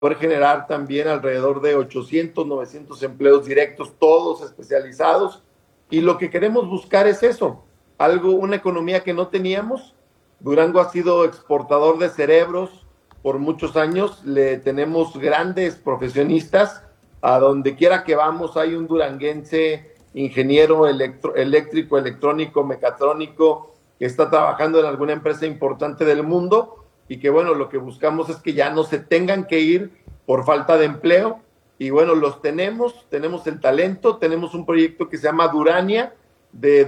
poder generar también alrededor de 800, 900 empleos directos, todos especializados. Y lo que queremos buscar es eso, una economía que no teníamos. Durango ha sido exportador de cerebros por muchos años, le tenemos grandes profesionistas, a donde quiera que vamos hay un duranguense, ingeniero eléctrico, electrónico, mecatrónico, que está trabajando en alguna empresa importante del mundo, y que bueno, lo que buscamos es que ya no se tengan que ir por falta de empleo, y bueno, los tenemos el talento, tenemos un proyecto que se llama Durania, de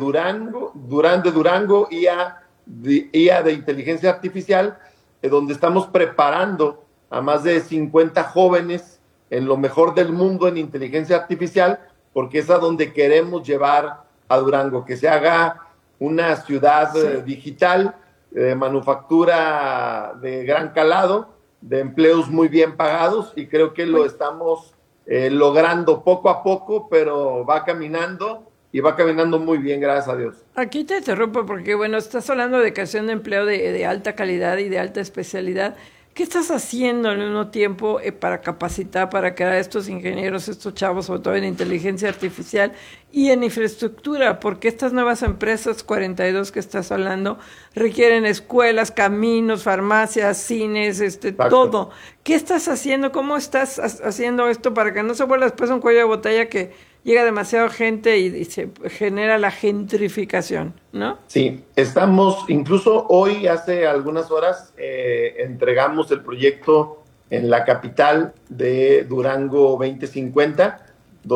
Durango, IA de inteligencia artificial, donde estamos preparando a más de 50 jóvenes en lo mejor del mundo en inteligencia artificial, porque es a donde queremos llevar a Durango, que se haga una ciudad digital, de manufactura de gran calado, de empleos muy bien pagados, y creo que lo estamos logrando poco a poco, pero va caminando y va caminando muy bien, gracias a Dios. Aquí te interrumpo porque, bueno, estás hablando de creación de empleo de alta calidad y de alta especialidad. ¿Qué estás haciendo al mismo tiempo para capacitar, para crear estos ingenieros, estos chavos, sobre todo en inteligencia artificial y en infraestructura? Porque estas nuevas empresas 42 que estás hablando requieren escuelas, caminos, farmacias, cines, todo. ¿Qué estás haciendo? ¿Cómo estás haciendo esto para que no se vuelva después un cuello de botella que llega demasiada gente y se genera la gentrificación, ¿no? Sí, estamos, incluso hoy, hace algunas horas, entregamos el proyecto en la capital de Durango 2050,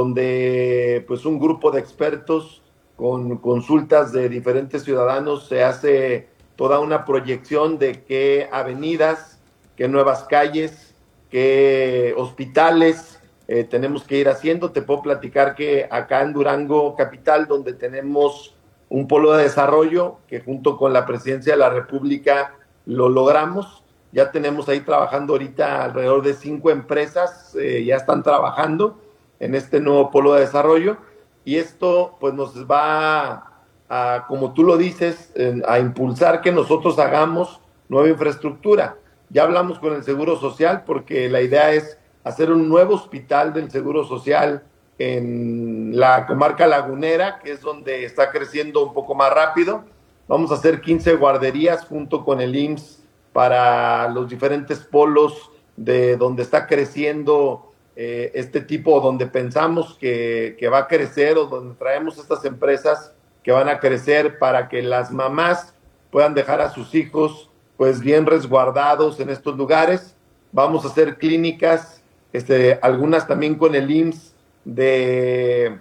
donde pues un grupo de expertos con consultas de diferentes ciudadanos se hace toda una proyección de qué avenidas, qué nuevas calles, qué hospitales tenemos que ir haciendo. Te puedo platicar que acá en Durango capital, donde tenemos un polo de desarrollo, que junto con la Presidencia de la República lo logramos, ya tenemos ahí trabajando ahorita alrededor de 5 empresas, ya están trabajando en este nuevo polo de desarrollo, y esto pues nos va a, como tú lo dices, a impulsar que nosotros hagamos nueva infraestructura. Ya hablamos con el Seguro Social, porque la idea es hacer un nuevo hospital del Seguro Social en la comarca lagunera, que es donde está creciendo un poco más rápido. Vamos a hacer 15 guarderías junto con el IMSS para los diferentes polos de donde está creciendo este tipo, donde pensamos que va a crecer, o donde traemos estas empresas que van a crecer para que las mamás puedan dejar a sus hijos pues bien resguardados en estos lugares. Vamos a hacer clínicas, algunas también con el IMSS de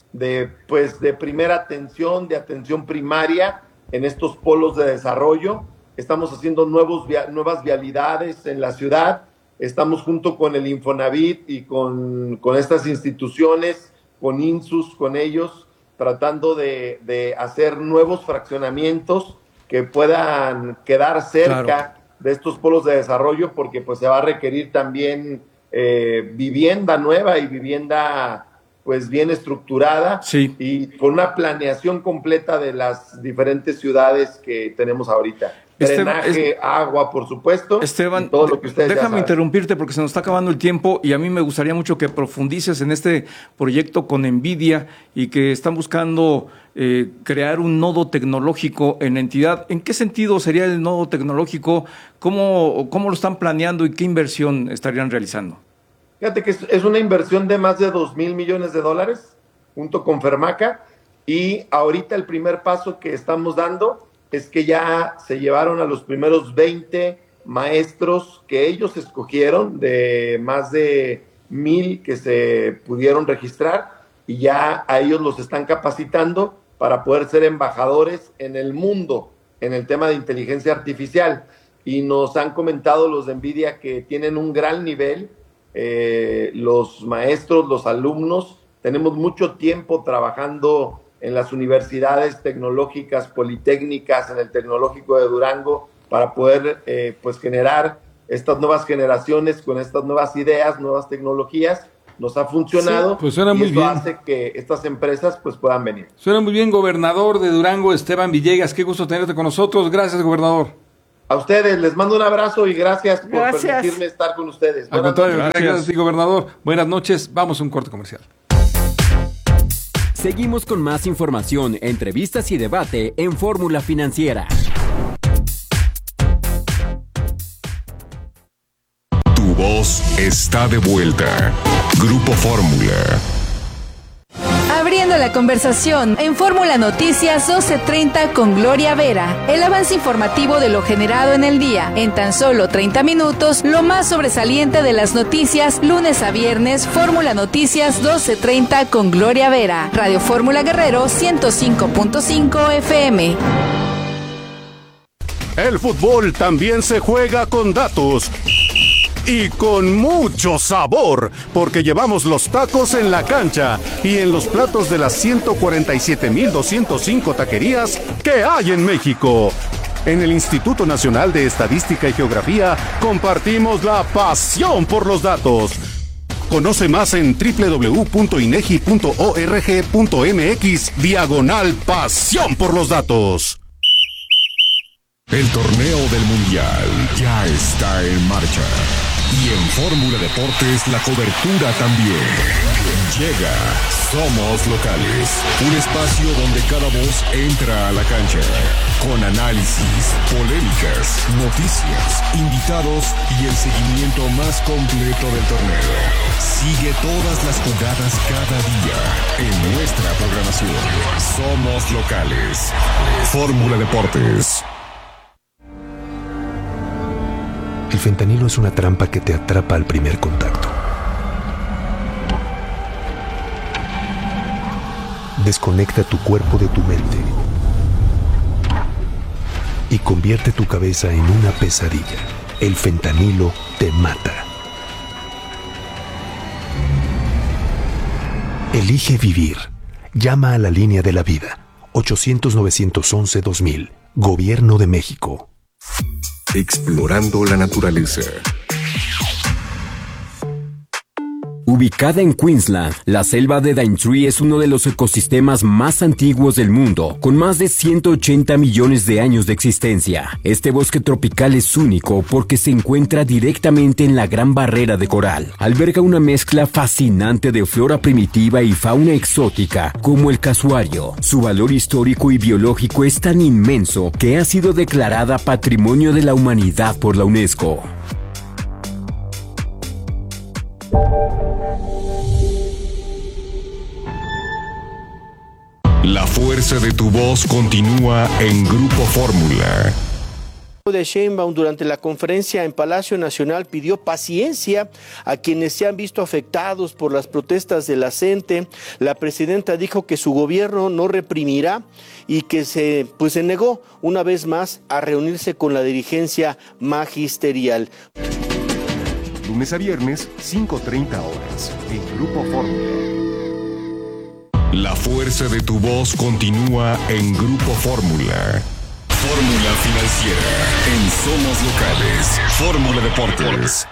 primera atención, de atención primaria en estos polos de desarrollo. Estamos haciendo nuevas vialidades en la ciudad. Estamos junto con el Infonavit y con estas instituciones, con INSUS, con ellos, tratando de hacer nuevos fraccionamientos que puedan quedar cerca de estos polos de desarrollo, porque pues se va a requerir también vivienda nueva y vivienda pues bien estructurada, y con una planeación completa de las diferentes ciudades que tenemos ahorita. Drenaje, agua, por supuesto. Esteban, y todo lo que ustedes déjame interrumpirte porque se nos está acabando el tiempo, y a mí me gustaría mucho que profundices en este proyecto con NVIDIA y que están buscando crear un nodo tecnológico en la entidad. ¿En qué sentido sería el nodo tecnológico? ¿Cómo lo están planeando y qué inversión estarían realizando? Fíjate que es una inversión de más de $2,000 millones junto con Fermaca, y ahorita el primer paso que estamos dando es que ya se llevaron a los primeros 20 maestros que ellos escogieron, de más de 1,000 que se pudieron registrar, y ya a ellos los están capacitando para poder ser embajadores en el mundo en el tema de inteligencia artificial. Y nos han comentado los de NVIDIA que tienen un gran nivel, los maestros, los alumnos. Tenemos mucho tiempo trabajando en las universidades tecnológicas, politécnicas, en el Tecnológico de Durango, para poder pues generar estas nuevas generaciones con estas nuevas ideas, nuevas tecnologías. Nos ha funcionado, pues suena muy bien. Hace que estas empresas pues puedan venir. Suena muy bien, gobernador de Durango, Esteban Villegas. Qué gusto tenerte con nosotros. Gracias, gobernador. A ustedes les mando un abrazo y gracias por permitirme estar con ustedes. Al contrario, gracias, gobernador. Buenas noches. Vamos a un corte comercial. Seguimos con más información, entrevistas y debate en Fórmula Financiera. Tu voz está de vuelta. Grupo Fórmula. Abriendo la conversación en Fórmula Noticias 12:30 con Gloria Vera. El avance informativo de lo generado en el día. En tan solo 30 minutos, lo más sobresaliente de las noticias, lunes a viernes, Fórmula Noticias 12:30 con Gloria Vera. Radio Fórmula Guerrero 105.5 FM. El fútbol también se juega con datos. Y con mucho sabor, porque llevamos los tacos en la cancha y en los platos de las 147,205 taquerías que hay en México. En el Instituto Nacional de Estadística y Geografía compartimos la pasión por los datos. Conoce más en www.inegi.org.mx/pasión por los datos. El torneo del Mundial ya está en marcha. Y en Fórmula Deportes la cobertura también. Llega Somos Locales, un espacio donde cada voz entra a la cancha. Con análisis, polémicas, noticias, invitados y el seguimiento más completo del torneo. Sigue todas las jugadas cada día en nuestra programación. Somos Locales. Fórmula Deportes. El fentanilo es una trampa que te atrapa al primer contacto. Desconecta tu cuerpo de tu mente y convierte tu cabeza en una pesadilla. El fentanilo te mata. Elige vivir. Llama a la línea de la vida. 800-911-2000. Gobierno de México. Explorando la naturaleza. Ubicada en Queensland, la selva de Daintree es uno de los ecosistemas más antiguos del mundo, con más de 180 millones de años de existencia. Este bosque tropical es único porque se encuentra directamente en la Gran Barrera de Coral. Alberga una mezcla fascinante de flora primitiva y fauna exótica, como el casuario. Su valor histórico y biológico es tan inmenso que ha sido declarada Patrimonio de la Humanidad por la UNESCO. La fuerza de tu voz continúa en Grupo Fórmula. De Sheinbaum durante la conferencia en Palacio Nacional pidió paciencia a quienes se han visto afectados por las protestas de la gente. La presidenta dijo que su gobierno no reprimirá y que se negó una vez más a reunirse con la dirigencia magisterial. Lunes a viernes, 5:30 horas, en Grupo Fórmula. La fuerza de tu voz continúa en Grupo Fórmula. Fórmula Financiera en Somos Locales. Fórmula Deportes.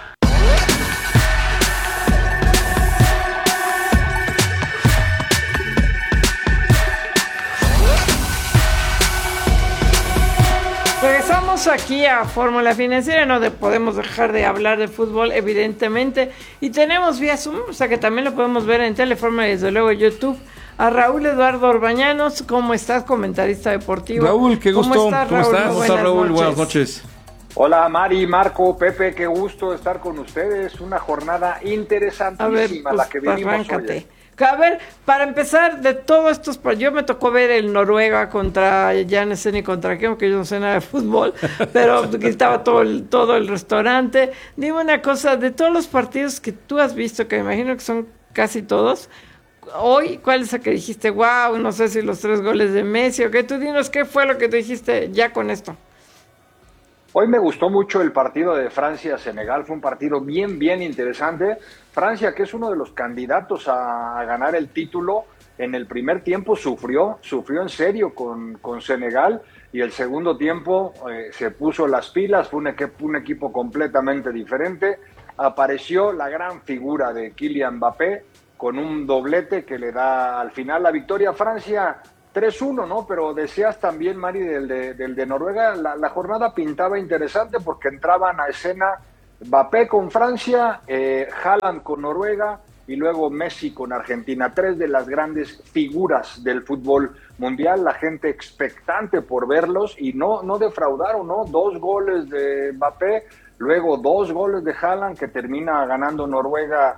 Regresamos aquí a Fórmula Financiera, no podemos dejar de hablar de fútbol, evidentemente, y tenemos vía Zoom, o sea que también lo podemos ver en Telefórmula y desde luego en YouTube, a Raúl Eduardo Orbañanos. ¿Cómo estás, comentarista deportivo? Raúl, qué gusto. ¿Cómo estás, Raúl? Buenas noches. Hola, Mari, Marco, Pepe, qué gusto estar con ustedes. Una jornada interesantísima la que vivimos hoy. A ver, para empezar, de todos estos, yo me tocó ver el Noruega contra, ya no sé ni contra qué, aunque yo no sé nada de fútbol, pero estaba todo el restaurante. Dime una cosa, de todos los partidos que tú has visto, que me imagino que son casi todos, hoy, ¿cuál es el que dijiste, wow, no sé si los 3 goles de Messi o qué? Tú dinos, ¿qué fue lo que tú dijiste ya con esto? Hoy me gustó mucho el partido de Francia-Senegal, fue un partido bien interesante. Francia, que es uno de los candidatos a ganar el título, en el primer tiempo sufrió en serio con Senegal, y el segundo tiempo se puso las pilas, fue un equipo completamente diferente. Apareció la gran figura de Kylian Mbappé con un doblete que le da al final la victoria a Francia. 3-1, ¿no? Pero decías también, Mari, del de Noruega, la jornada pintaba interesante porque entraban a escena Mbappé con Francia, Haaland con Noruega y luego Messi con Argentina. 3 de las grandes figuras del fútbol mundial, la gente expectante por verlos y no defraudaron, ¿no? 2 goles de Mbappé, luego 2 goles de Haaland que termina ganando Noruega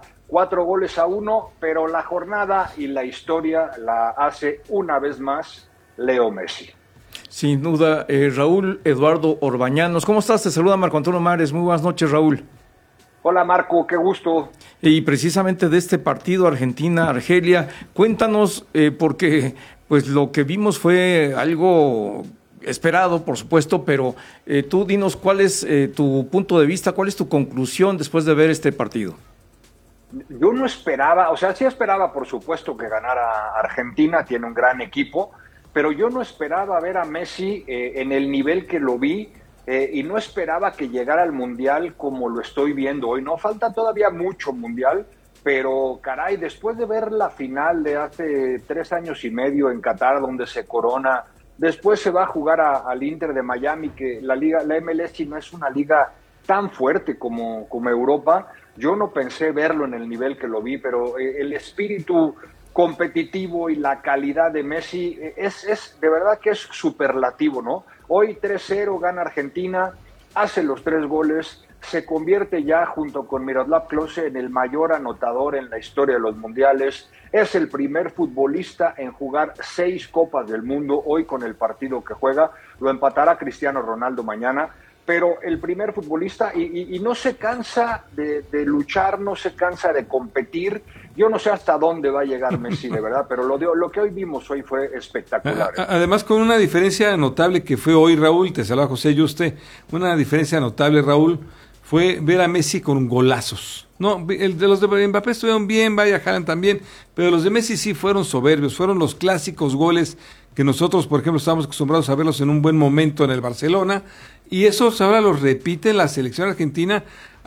4-1, pero la jornada y la historia la hace una vez más Leo Messi. Sin duda, Raúl Eduardo Orbañanos. ¿Cómo estás? Te saluda Marco Antonio Mares. Muy buenas noches, Raúl. Hola, Marco, qué gusto. Y precisamente de este partido Argentina-Argelia, cuéntanos, porque pues lo que vimos fue algo esperado, por supuesto, pero tú dinos cuál es tu punto de vista, cuál es tu conclusión después de ver este partido. Yo no esperaba, o sea, sí esperaba, por supuesto, que ganara Argentina, tiene un gran equipo, pero yo no esperaba ver a Messi en el nivel que lo vi y no esperaba que llegara al Mundial como lo estoy viendo hoy. No falta todavía mucho Mundial, pero caray, después de ver la final de hace 3 años y medio en Qatar, donde se corona, después se va a jugar al Inter de Miami, que la MLS no es una liga tan fuerte como Europa. Yo no pensé verlo en el nivel que lo vi, pero el espíritu competitivo y la calidad de Messi es de verdad que es superlativo, ¿no? Hoy 3-0 gana Argentina, hace los 3 goles, se convierte ya junto con Miroslav Klose en el mayor anotador en la historia de los mundiales, es el primer futbolista en jugar 6 Copas del Mundo hoy con el partido que juega, lo empatará Cristiano Ronaldo mañana, pero el primer futbolista y no se cansa de luchar, no se cansa de competir. Yo no sé hasta dónde va a llegar Messi, de verdad, pero lo que hoy vimos hoy fue espectacular. Además, con una diferencia notable que fue hoy, Raúl, te saluda José Yuste, una diferencia notable, Raúl, fue ver a Messi con golazos. No, el de los de Mbappé estuvieron bien, vaya, Haaland también, pero los de Messi sí fueron soberbios, fueron los clásicos goles que nosotros, por ejemplo, estábamos acostumbrados a verlos en un buen momento en el Barcelona, y esos ahora los repite la selección argentina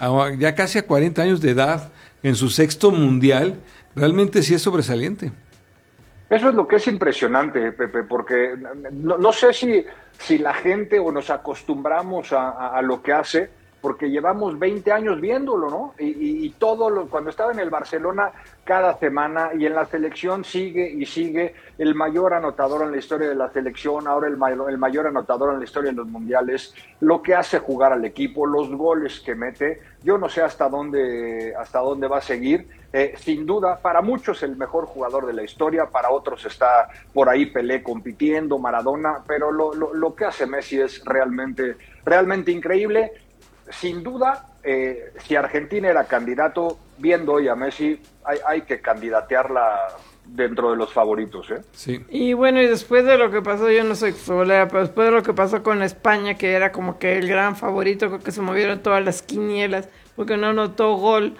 ya casi a 40 años de edad, en su 6º mundial. Realmente sí es sobresaliente. Eso es lo que es impresionante, Pepe, porque no sé si la gente o nos acostumbramos a lo que hace, porque llevamos 20 años viéndolo, ¿no? Y cuando estaba en el Barcelona, cada semana, y en la selección sigue y sigue, el mayor anotador en la historia de la selección, ahora el mayor anotador en la historia de los mundiales, lo que hace jugar al equipo, los goles que mete, yo no sé hasta dónde va a seguir. Sin duda, para muchos el mejor jugador de la historia, para otros está por ahí Pelé compitiendo, Maradona, pero lo que hace Messi es realmente increíble. Sin duda, si Argentina era candidato, viendo hoy a Messi, hay que candidatearla dentro de los favoritos, ¿eh? Sí. Y bueno, y después de lo que pasó, yo no soy futbolera, pero después de lo que pasó con España, que era como que el gran favorito, creo que se movieron todas las quinielas, porque no anotó gol.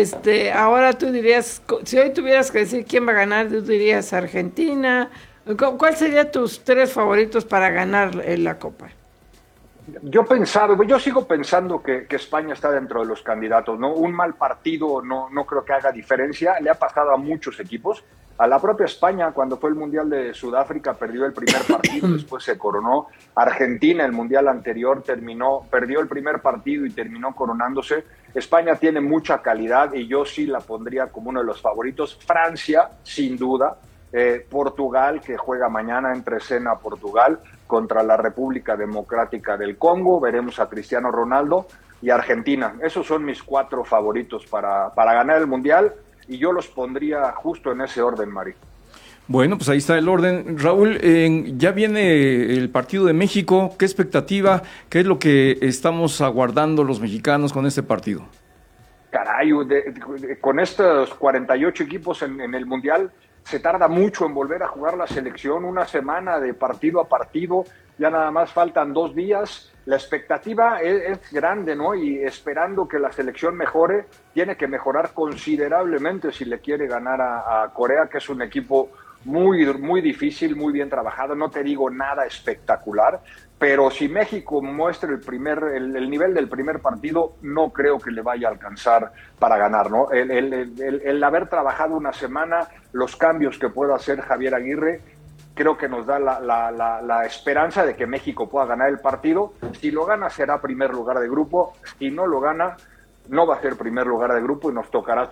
Ahora tú dirías, si hoy tuvieras que decir quién va a ganar, tú dirías Argentina. ¿Cuál serían tus 3 favoritos para ganar la Copa? Yo sigo pensando que España está dentro de los candidatos, ¿no? Un mal partido no creo que haga diferencia, le ha pasado a muchos equipos. A la propia España, cuando fue el Mundial de Sudáfrica, perdió el primer partido, después se coronó. Argentina, el Mundial anterior, perdió el primer partido y terminó coronándose. España tiene mucha calidad y yo sí la pondría como uno de los favoritos. Francia, sin duda. Portugal, que juega mañana entre escena Portugal contra la República Democrática del Congo, veremos a Cristiano Ronaldo, y Argentina. Esos son mis 4 favoritos para ganar el Mundial, y yo los pondría justo en ese orden, Mari. Bueno, pues ahí está el orden. Raúl, ya viene el partido de México. ¿Qué expectativa, qué es lo que estamos aguardando los mexicanos con este partido? Caray, con estos 48 equipos en el Mundial, se tarda mucho en volver a jugar la selección, una semana de partido a partido, ya nada más faltan 2 días, la expectativa es grande, ¿no? Y esperando que la selección mejore, tiene que mejorar considerablemente si le quiere ganar a Corea, que es un equipo muy, muy difícil, muy bien trabajado, no te digo nada espectacular, pero si México muestra el nivel del primer partido, no creo que le vaya a alcanzar para ganar, ¿no? El haber trabajado una semana, los cambios que pueda hacer Javier Aguirre, creo que nos da la esperanza de que México pueda ganar el partido. Si lo gana será primer lugar de grupo, si no lo gana no va a ser primer lugar de grupo y nos tocará